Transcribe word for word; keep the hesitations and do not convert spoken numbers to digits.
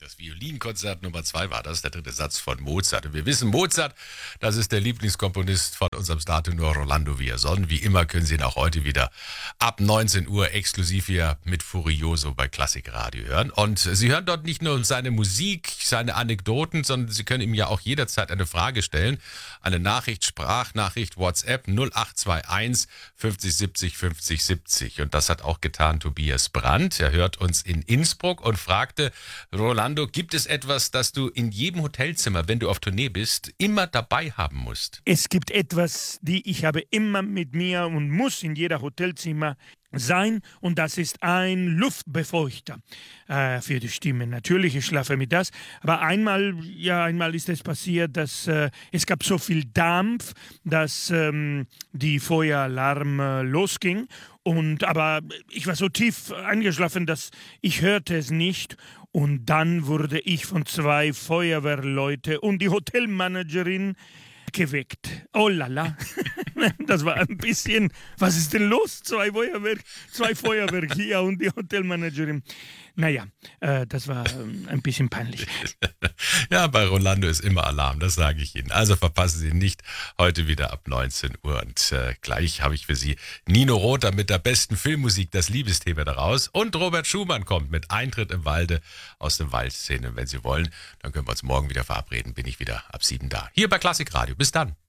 Das Violinkonzert Nummer zwei war das, der dritte Satz von Mozart. Und wir wissen, Mozart, das ist der Lieblingskomponist von unserem Star-Tenor Rolando Villazón. Wie immer können Sie ihn auch heute wieder ab neunzehn Uhr exklusiv hier mit Furioso bei Klassikradio hören. Und Sie hören dort nicht nur seine Musik, seine Anekdoten, sondern Sie können ihm ja auch jederzeit eine Frage stellen. Eine Nachricht, Sprachnachricht, WhatsApp null acht zwei eins fünfzig siebzig fünfzig siebzig. Und das hat auch getan Tobias Brandt. Er hört uns in Innsbruck und fragte, Rolando, gibt es etwas, das du in jedem Hotelzimmer, wenn du auf Tournee bist, immer dabei haben musst? Es gibt etwas, die ich habe immer mit mir und muss in jeder Hotelzimmer sein, und das ist ein Luftbefeuchter äh, für die Stimme. Natürlich, ich schlafe mit das, aber einmal, ja, einmal ist es passiert, dass äh, es gab so viel Dampf, dass ähm, die Feueralarm äh, losging. Und, aber ich war so tief eingeschlafen, dass ich hörte es nicht. Und dann wurde ich von zwei Feuerwehrleuten und die Hotelmanagerin geweckt. Oh la la. Das war ein bisschen, was ist denn los? Zwei Feuerwerk, zwei Feuerwerk hier und die Hotelmanagerin. Naja, äh, das war äh, ein bisschen peinlich. Ja, bei Rolando ist immer Alarm, das sage ich Ihnen. Also verpassen Sie nicht, heute wieder ab neunzehn Uhr. Und äh, gleich habe ich für Sie Nino Rota mit der besten Filmmusik, das Liebesthema daraus. Und Robert Schumann kommt mit Eintritt im Walde aus der Waldszene. Wenn Sie wollen, dann können wir uns morgen wieder verabreden. Bin ich wieder ab sieben da. Hier bei Klassikradio. Bis dann.